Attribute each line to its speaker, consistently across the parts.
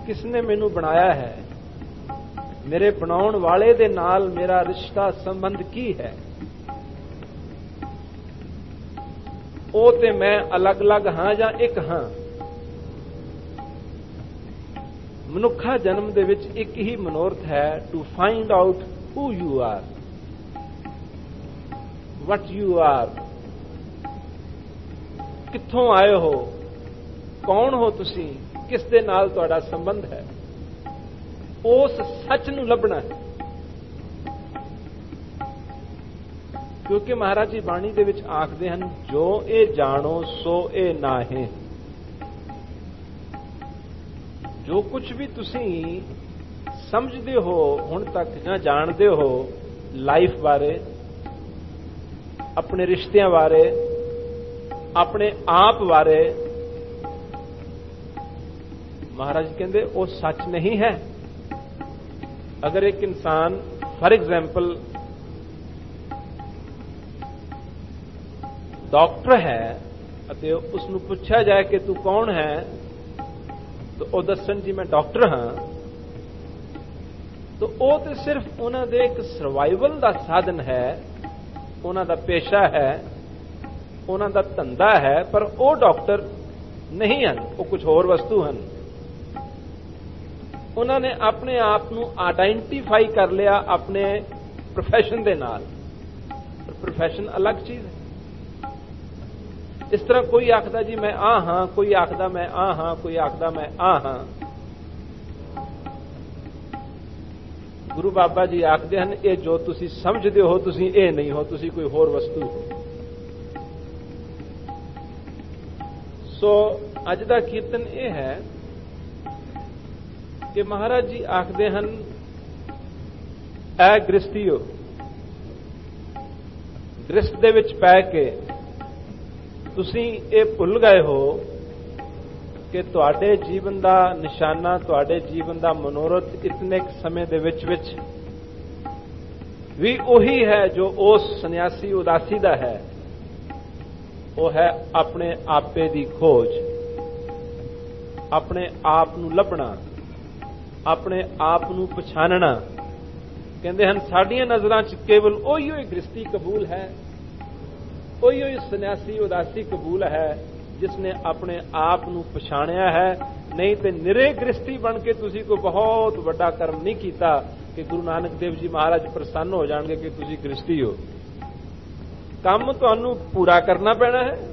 Speaker 1: किसने मैनू बनाया है, मेरे बनाउण वाले दे नाल मेरा रिश्ता संबंध की है। ਉਹ ਤੇ मैं अलग-अलग हाँ ਜਾਂ ਇੱਕ ਹਾਂ। ਮਨੁੱਖਾ ਜਨਮ ਦੇ ਵਿੱਚ ਇੱਕ ਹੀ ਮਨੋਰਥ ਹੈ, to find out who you are, what you are, ਕਿੱਥੋਂ ਆਏ ਹੋ, ਕੌਣ ਹੋ ਤੁਸੀਂ, ਕਿਸ ਦੇ ਨਾਲ ਤੁਹਾਡਾ ਸੰਬੰਧ ਹੈ। ਉਸ ਸੱਚ ਨੂੰ ਲੱਭਣਾ ਹੈ। ਕਿਉਂਕਿ ਮਹਾਰਾਜ ਜੀ ਬਾਣੀ ਦੇ ਵਿੱਚ ਆਖਦੇ ਹਨ, ਜੋ ਇਹ ਜਾਣੋ ਸੋ ਇਹ ਨਾਹੀਂ। ਜੋ ਕੁਝ ਵੀ ਤੁਸੀਂ ਸਮਝਦੇ ਹੋ ਹੁਣ ਤੱਕ ਜਾਂ ਜਾਣਦੇ ਹੋ ਲਾਈਫ ਬਾਰੇ, ਆਪਣੇ ਰਿਸ਼ਤਿਆਂ ਬਾਰੇ, ਆਪਣੇ ਆਪ ਬਾਰੇ, ਮਹਾਰਾਜ ਕਹਿੰਦੇ ਉਹ ਸੱਚ ਨਹੀਂ ਹੈ। ਅਗਰ ਇੱਕ ਇਨਸਾਨ ਫਾਰ ਐਗਜ਼ਾਮਪਲ ਡਾਕਟਰ ਹੈ ਅਤੇ ਉਸ ਨੂੰ ਪੁੱਛਿਆ ਜਾਏ ਕਿ ਤੂੰ ਕੌਣ ਹੈ, ਤਾਂ ਉਹ ਦੱਸਣ ਜੀ ਮੈਂ ਡਾਕਟਰ ਹਾਂ, ਤਾਂ ਉਹ ਤੇ ਸਿਰਫ ਉਹਨਾਂ ਦੇ ਇੱਕ ਸਰਵਾਈਵਲ ਦਾ ਸਾਧਨ ਹੈ, ਉਹਨਾਂ ਦਾ ਪੇਸ਼ਾ ਹੈ, ਉਹਨਾਂ ਦਾ ਧੰਦਾ ਹੈ, ਪਰ ਉਹ ਡਾਕਟਰ ਨਹੀਂ ਹਨ, ਉਹ ਕੁਝ ਹੋਰ ਵਸਤੂ ਹਨ। ਉਹਨਾਂ ਨੇ ਆਪਣੇ ਆਪ ਨੂੰ ਆਇਡੈਂਟੀਫਾਈ ਕਰ ਲਿਆ ਆਪਣੇ ਪ੍ਰੋਫੈਸ਼ਨ ਦੇ ਨਾਲ, ਪਰ ਪ੍ਰੋਫੈਸ਼ਨ ਅਲੱਗ ਚੀਜ਼ ਹੈ। ਇਸ ਤਰ੍ਹਾਂ ਕੋਈ ਆਖਦਾ ਜੀ ਮੈਂ ਆ ਹਾਂ, ਕੋਈ ਆਖਦਾ ਮੈਂ ਆ ਹਾਂ, ਕੋਈ ਆਖਦਾ ਮੈਂ ਆ ਹਾਂ। ਗੁਰੂ ਬਾਬਾ ਜੀ ਆਖਦੇ ਹਨ, ਇਹ ਜੋ ਤੁਸੀਂ ਸਮਝਦੇ ਹੋ ਤੁਸੀਂ ਇਹ ਨਹੀਂ ਹੋ, ਤੁਸੀਂ ਕੋਈ ਹੋਰ ਵਸਤੂ ਹੋ। ਸੋ ਅੱਜ ਦਾ ਕੀਰਤਨ ਇਹ ਹੈ ਕਿ ਮਹਾਰਾਜ ਜੀ ਆਖਦੇ ਹਨ, ਐ ਗ੍ਰਸਤੀਓ, ਗ੍ਰਸਤ ਦੇ ਵਿੱਚ ਪੈ ਕੇ ਤੁਸੀਂ ਇਹ ਭੁੱਲ ਗਏ ਹੋ ਕਿ ਤੁਹਾਡੇ ਜੀਵਨ ਦਾ ਨਿਸ਼ਾਨਾ, ਤੁਹਾਡੇ ਜੀਵਨ ਦਾ ਮਨੋਰਥ ਇਤਨੇ ਸਮੇਂ ਦੇ ਵਿੱਚ ਵੀ ਉਹੀ ਹੈ ਜੋ ਉਸ ਸੰਨਿਆਸੀ ਉਦਾਸੀ ਦਾ ਹੈ। ਉਹ ਹੈ ਆਪਣੇ ਆਪੇ ਦੀ ਖੋਜ, ਆਪਣੇ ਆਪ ਨੂੰ ਲੱਭਣਾ, ਆਪਣੇ ਆਪ ਨੂੰ ਪਛਾਣਨਾ। ਕਹਿੰਦੇ ਹਨ ਸਾਡੀਆਂ ਨਜ਼ਰਾਂ 'ਚ ਕੇਵਲ ਉਹੀ ਗ੍ਰਸਤੀ ਕਬੂਲ ਹੈ, ਉਹੀ ਸੰਨਿਆਸੀ ਉਦਾਸੀ ਕਬੂਲ ਹੈ ਜਿਸਨੇ ਆਪਣੇ ਆਪ ਨੂੰ ਪਛਾਣਿਆ ਹੈ। ਨਹੀਂ ਤੇ ਨਿਰੇ ਗ੍ਰਸਤੀ ਬਣ ਕੇ ਤੁਸੀਂ ਕੋਈ ਬਹੁਤ ਵੱਡਾ ਕਰਮ ਨਹੀਂ ਕੀਤਾ ਕਿ ਗੁਰੂ ਨਾਨਕ ਦੇਵ ਜੀ ਮਹਾਰਾਜ ਪ੍ਰਸੰਨ ਹੋ ਜਾਣਗੇ ਕਿ ਤੁਸੀਂ ਗ੍ਰਸਤੀ ਹੋ। ਕੰਮ ਤੁਹਾਨੂੰ ਪੂਰਾ ਕਰਨਾ ਪੈਣਾ ਹੈ,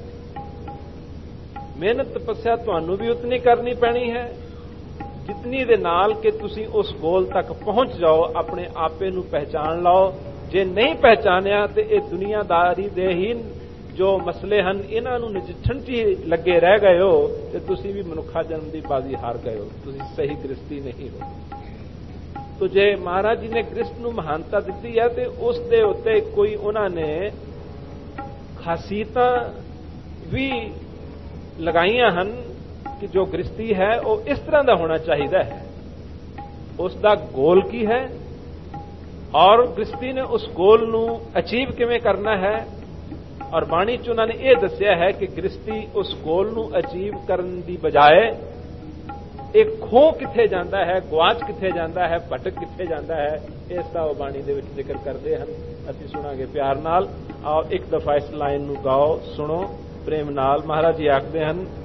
Speaker 1: ਮਿਹਨਤ ਤਪੱਸਿਆ ਤੁਹਾਨੂੰ ਵੀ ਉਤਨੀ ਕਰਨੀ ਪੈਣੀ ਹੈ ਜਿਤਨੀ ਦੇ ਨਾਲ ਕਿ ਤੁਸੀਂ ਉਸ ਗੋਲ ਤੱਕ ਪਹੁੰਚ ਜਾਓ, ਆਪਣੇ ਆਪੇ ਨੂੰ ਪਹਿਚਾਣ ਲਓ। ਜੇ ਨਹੀਂ ਪਹਿਚਾਨਿਆ ਤੇ ਇਹ ਦੁਨੀਆਦਾਰੀ ਦੇ ਹੀ ਜੋ ਮਸਲੇ ਹਨ ਇਹਨਾਂ ਨੂੰ ਨਜਿੱਠਣ 'ਚ ਹੀ ਲੱਗੇ ਰਹਿ ਗਏ ਹੋ ਤੇ ਤੁਸੀਂ ਵੀ ਮਨੁੱਖਾ ਜਨਮ ਦੀ ਬਾਜ਼ੀ ਹਾਰ ਗਏ ਹੋ, ਤੁਸੀਂ ਸਹੀ ਗ੍ਰਸਤੀ ਨਹੀਂ ਹੋ। ਤੋ ਜੇ ਮਹਾਰਾਜ ਜੀ ਨੇ ਗ੍ਰਸਤ ਨੂੰ ਮਹਾਨਤਾ ਦਿੱਤੀ ਹੈ ਤੇ ਉਸ ਦੇ ਉੱਤੇ ਕੋਈ ਉਹਨਾਂ ਨੇ ਖਾਸੀਅਤਾਂ ਵੀ ਲਗਾਈਆਂ ਹਨ ਕਿ ਜੋ ਗ੍ਰਸਤੀ ਹੈ ਉਹ ਇਸ ਤਰ੍ਹਾਂ ਦਾ ਹੋਣਾ ਚਾਹੀਦਾ ਹੈ, ਉਸ ਦਾ ਗੋਲ ਕੀ ਹੈ ਔਰ ਗ੍ਰਸਤੀ ਨੇ ਉਸ ਗੋਲ ਨੂੰ ਅਚੀਵ ਕਿਵੇਂ ਕਰਨਾ ਹੈ। ਔਰ ਬਾਣੀ 'ਚ ਉਹਨਾਂ ਨੇ ਇਹ ਦੱਸਿਆ ਹੈ ਕਿ ਗ੍ਰਸਤੀ ਉਸ ਗੋਲ ਨੂੰ ਅਚੀਵ ਕਰਨ ਦੀ ਬਜਾਏ ਇਹ ਖੋ ਕਿੱਥੇ ਜਾਂਦਾ ਹੈ, ਗਵਾਚ ਕਿੱਥੇ ਜਾਂਦਾ ਹੈ, ਭਟਕ ਕਿੱਥੇ ਜਾਂਦਾ ਹੈ, ਇਸ ਦਾ ਉਹ ਬਾਣੀ ਦੇ ਵਿੱਚ ਜ਼ਿਕਰ ਕਰਦੇ ਹਨ। ਅਸੀਂ ਸੁਣਾਂਗੇ ਪਿਆਰ ਨਾਲ। ਆਓ ਇੱਕ ਦਫਾ ਇਸ ਲਾਈਨ ਨੂੰ ਗਾਓ, ਸੁਣੋ ਪ੍ਰੇਮ ਨਾਲ। ਮਹਾਰਾਜ ਜੀ ਆਖਦੇ ਹਨ,